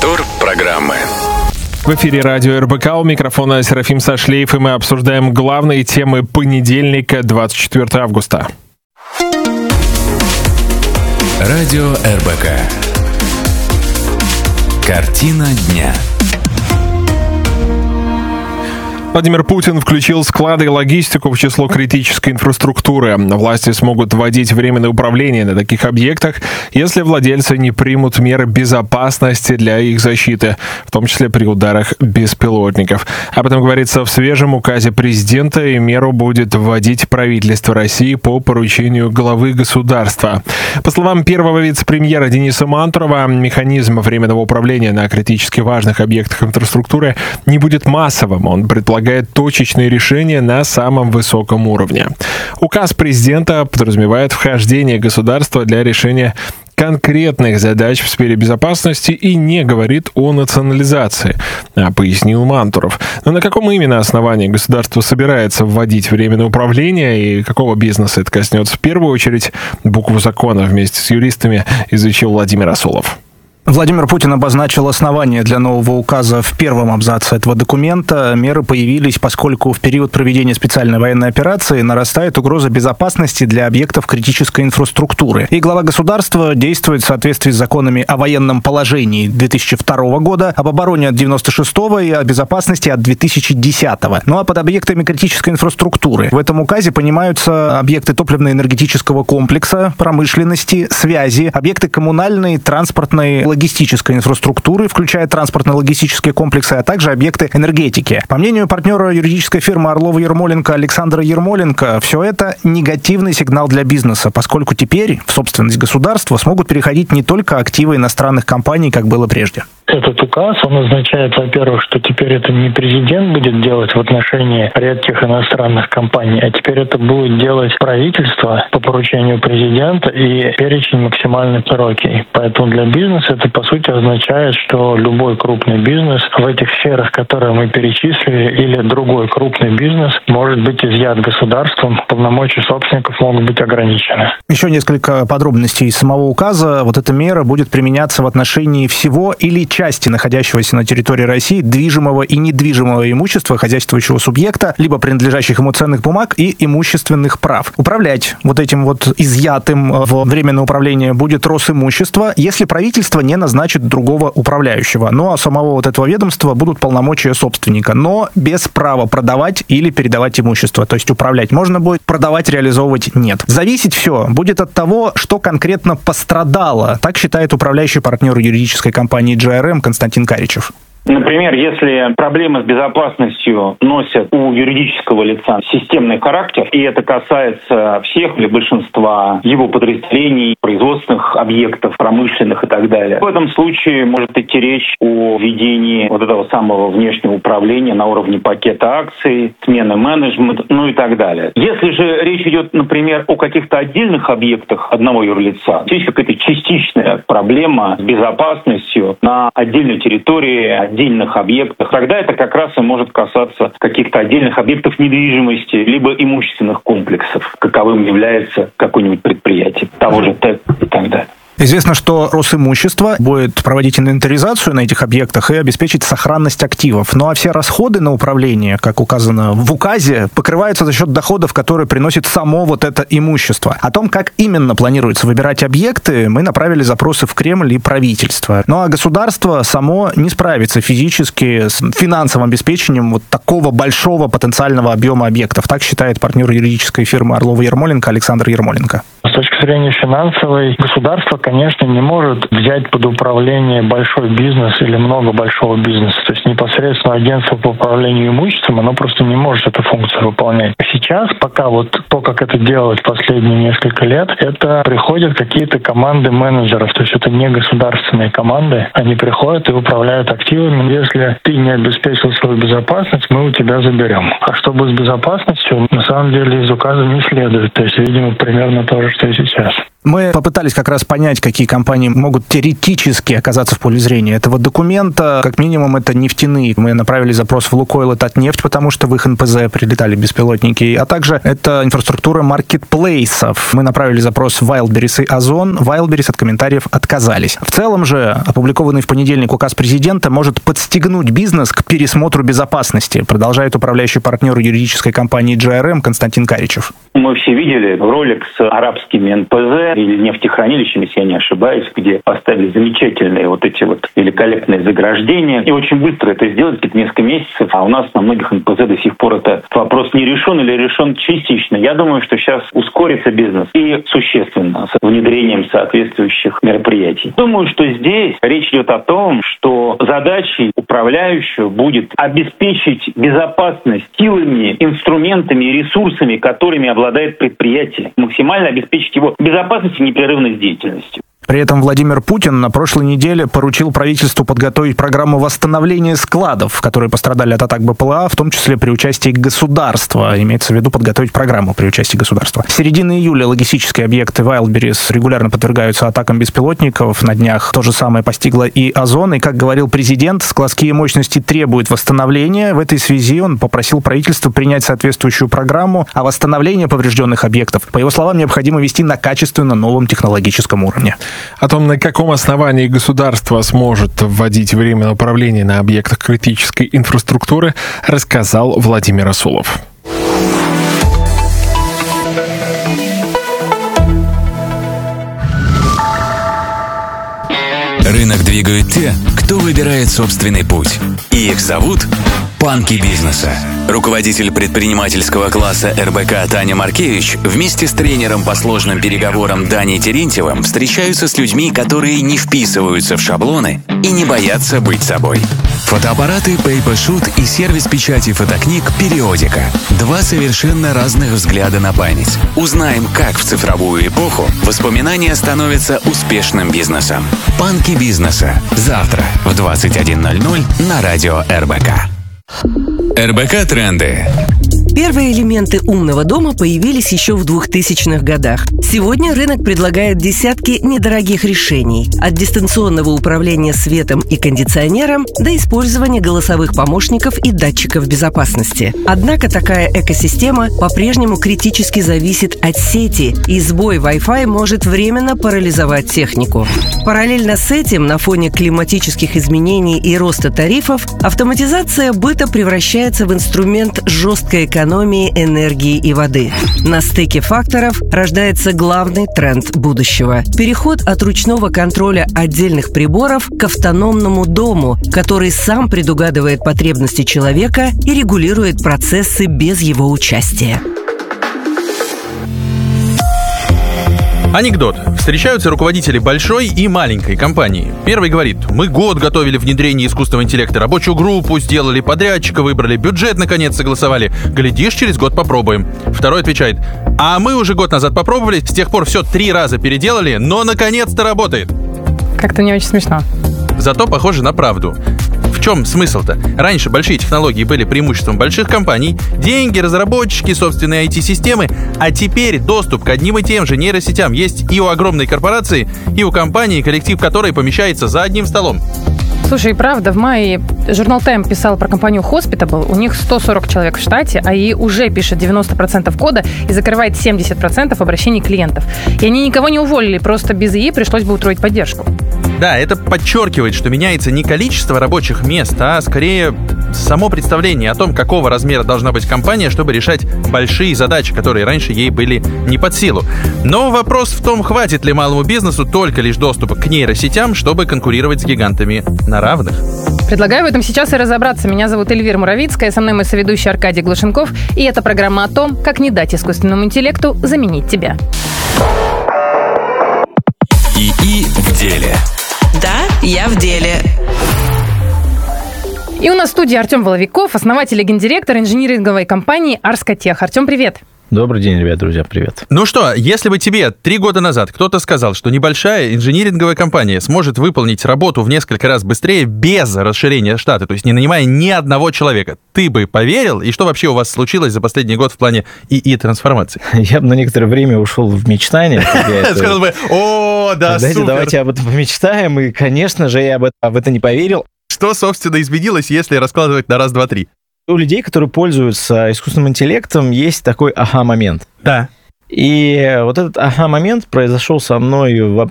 Повтор программы. В эфире радио РБК, у микрофона Серафим Сашлеев, и мы обсуждаем главные темы понедельника, 24 августа. Радио РБК. Картина дня. Владимир Путин включил склады и логистику в число критической инфраструктуры. Власти смогут вводить временное управление на таких объектах, если владельцы не примут меры безопасности для их защиты, в том числе при ударах беспилотников. Об этом говорится в свежем указе президента, и меру будет вводить правительство России по поручению главы государства. По словам первого вице-премьера Дениса Мантурова, механизм временного управления на критически важных объектах инфраструктуры не будет массовым. Он предполагает точечные решения на самом высоком уровне. Указ президента подразумевает вхождение государства для решения конкретных задач в сфере безопасности и не говорит о национализации, пояснил Мантуров. Но на каком именно основании государство собирается вводить временное управление и какого бизнеса это коснется? В первую очередь букву закона вместе с юристами изучил Владимир Асолов. Владимир Путин обозначил основания для нового указа в первом абзаце этого документа. Меры появились, поскольку в период проведения специальной военной операции нарастает угроза безопасности для объектов критической инфраструктуры. И глава государства действует в соответствии с законами о военном положении 2002 года, об обороне от 96-го и о безопасности от 2010-го. Ну а под объектами критической инфраструктуры в этом указе понимаются объекты топливно-энергетического комплекса, промышленности, связи, объекты коммунальной, транспортной, логистической инфраструктуры, включая транспортно-логистические комплексы, а также объекты энергетики. По мнению партнера юридической фирмы Орлова-Ермоленко Александра Ермоленко, все это негативный сигнал для бизнеса, поскольку теперь в собственность государства смогут переходить не только активы иностранных компаний, как было прежде. Этот указ, он означает, во-первых, что теперь это не президент будет делать в отношении редких иностранных компаний, а теперь это будет делать правительство по поручению президента и перечень максимально широкий. Поэтому для бизнеса это, по сути, означает, что любой крупный бизнес в этих сферах, которые мы перечислили, или другой крупный бизнес может быть изъят государством, полномочия собственников могут быть ограничены. Еще несколько подробностей из самого указа. Вот эта мера будет применяться в отношении всего или части находящегося на территории России движимого и недвижимого имущества хозяйствующего субъекта, либо принадлежащих ему ценных бумаг и имущественных прав. Управлять вот этим вот изъятым в временное управление будет Росимущество, если правительство не назначит другого управляющего. Ну а самого вот этого ведомства будут полномочия собственника, но без права продавать или передавать имущество. То есть управлять можно будет, продавать, реализовывать нет. Зависеть все будет от того, что конкретно пострадало. Так считает управляющий партнер юридической компании GRM Константин Каричев. Например, если проблемы с безопасностью носят у юридического лица системный характер, и это касается всех или большинства его подразделений, производственных объектов, промышленных и так далее, в этом случае может идти речь о введении вот этого самого внешнего управления на уровне пакета акций, смены менеджмента, ну и так далее. Если же речь идет, например, о каких-то отдельных объектах одного юрлица, есть какая-то частичная проблема с безопасностью на отдельной территории, отдельных объектах, тогда это как раз и может касаться каких-то отдельных объектов недвижимости, либо имущественных комплексов, каковым является какое-нибудь предприятие, того же ТЭК и так далее. Известно, что Росимущество будет проводить инвентаризацию на этих объектах и обеспечить сохранность активов. Ну а все расходы на управление, как указано в указе, покрываются за счет доходов, которые приносит само вот это имущество. О том, как именно планируется выбирать объекты, мы направили запросы в Кремль и правительство. Ну а государство само не справится физически с финансовым обеспечением вот такого большого потенциального объема объектов. Так считает партнер юридической фирмы Орлова-Ермоленко Александр Ермоленко. С точки зрения финансовой, государство, конечно, не может взять под управление большой бизнес или много большого бизнеса. То есть непосредственно агентство по управлению имуществом, оно просто не может эту функцию выполнять. Сейчас, пока вот то, как это делают последние несколько лет, это приходят какие-то команды менеджеров. То есть это не государственные команды. Они приходят и управляют активами. Если ты не обеспечил свою безопасность, мы у тебя заберем. А чтобы с безопасностью, на самом деле, из указа не следует. То есть, видимо, примерно то же, что и сейчас. Мы попытались как раз понять, какие компании могут теоретически оказаться в поле зрения этого документа. Как минимум, это нефтяные. Мы направили запрос в Лукойл и Татнефть, потому что в их НПЗ прилетали беспилотники. А также это инфраструктура маркетплейсов. Мы направили запрос в Wildberries и Озон. Wildberries от комментариев отказались. В целом же, опубликованный в понедельник указ президента может подстегнуть бизнес к пересмотру безопасности, продолжает управляющий партнер юридической компании GRM Константин Каричев. Мы все видели ролик с арабскими НПЗ или нефтехранилищами, если я не ошибаюсь, где поставили замечательные великолепные заграждения. И очень быстро это сделали, где-то несколько месяцев. А у нас на многих НПЗ до сих пор этот вопрос не решен или решен частично. Я думаю, что сейчас ускорится бизнес и существенно с внедрением соответствующих мероприятий. Думаю, что здесь речь идет о том, что задачей управляющего будет обеспечить безопасность силами, инструментами и ресурсами, которыми обладает предприятие, максимально обеспечить его безопасность и непрерывность деятельности. При этом Владимир Путин на прошлой неделе поручил правительству подготовить программу восстановления складов, которые пострадали от атак БПЛА, в том числе при участии государства. Имеется в виду подготовить программу при участии государства. С середины июля логистические объекты Wildberries регулярно подвергаются атакам беспилотников. На днях то же самое постигло и Озон. И, как говорил президент, складские мощности требуют восстановления. В этой связи он попросил правительство принять соответствующую программу, а восстановление поврежденных объектов, по его словам, необходимо вести на качественно новом технологическом уровне. О том, на каком основании государство сможет вводить временное управление на объектах критической инфраструктуры, рассказал Владимир Расулов. Рынок двигают те, кто выбирает собственный путь. И их зовут «Панки бизнеса». Руководитель предпринимательского класса РБК Таня Маркевич вместе с тренером по сложным переговорам Даней Терентьевым встречаются с людьми, которые не вписываются в шаблоны и не боятся быть собой. Фотоаппараты PaperShoot и сервис печати фотокниг «Периодика». Два совершенно разных взгляда на память. Узнаем, как в цифровую эпоху воспоминания становятся успешным бизнесом. «Панки бизнеса». Завтра в 21:00 на радио РБК. РБК Тренды. Первые элементы умного дома появились еще в 2000-х годах. Сегодня рынок предлагает десятки недорогих решений. От дистанционного управления светом и кондиционером до использования голосовых помощников и датчиков безопасности. Однако такая экосистема по-прежнему критически зависит от сети, и сбой Wi-Fi может временно парализовать технику. Параллельно с этим, на фоне климатических изменений и роста тарифов, автоматизация быта превращается в инструмент жесткой экономии энергии и воды. На стыке факторов рождается главный тренд будущего – переход от ручного контроля отдельных приборов к автономному дому, который сам предугадывает потребности человека и регулирует процессы без его участия. Анекдот. Встречаются руководители большой и маленькой компании. Первый говорит: мы год готовили внедрение искусственного интеллекта, рабочую группу сделали, подрядчика выбрали, бюджет наконец согласовали. Глядишь, через год попробуем. Второй отвечает: а мы уже год назад попробовали, с тех пор все 3 раза переделали, но наконец-то работает. Как-то не очень смешно. Зато похоже на правду. В чем смысл-то? Раньше большие технологии были преимуществом больших компаний, деньги, разработчики, собственные IT-системы, а теперь доступ к одним и тем же нейросетям есть и у огромной корпорации, и у компании, коллектив которой помещается за одним столом. Слушай, правда, в мае журнал Time писал про компанию Hospitable. У них 140 человек в штате, а ей уже пишет 90% кода и закрывает 70% обращений клиентов. И они никого не уволили, просто без ИИ пришлось бы утроить поддержку. Да, это подчеркивает, что меняется не количество рабочих мест, а скорее само представление о том, какого размера должна быть компания, чтобы решать большие задачи, которые раньше ей были не под силу. Но вопрос в том, хватит ли малому бизнесу только лишь доступа к нейросетям, чтобы конкурировать с гигантами на равных. Предлагаю в этом сейчас и разобраться. Меня зовут Эльвира Муравицкая, со мной мой соведущий Аркадий Глушенков, и это программа о том, как не дать искусственному интеллекту заменить тебя. ИИ в деле. Да, я в деле. И у нас в студии Артем Воловиков, основатель и гендиректор инжиниринговой компании Арскотех. Артем, привет. Добрый день, ребят, друзья, привет. Ну что, если бы тебе 3 года назад кто-то сказал, что небольшая инжиниринговая компания сможет выполнить работу в несколько раз быстрее без расширения штата, то есть не нанимая ни одного человека, ты бы поверил? И что вообще у вас случилось за последний год в плане ИИ-трансформации? Я бы на некоторое время ушел в мечтание. Сказал бы, о, да, супер. Давайте об этом помечтаем, и, конечно же, я бы в это не поверил. Что, собственно, изменилось, если раскладывать на раз, два, три? У людей, которые пользуются искусственным интеллектом, есть такой ага-момент. Да. И вот этот ага-момент произошел со мной